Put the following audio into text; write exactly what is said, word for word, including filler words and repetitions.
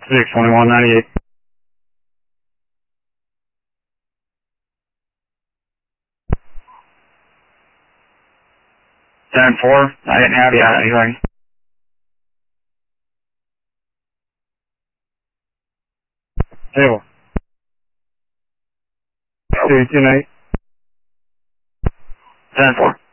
six twenty-one ninety-eight. ten four, I didn't have you on anything. Table. two two eight. ten four.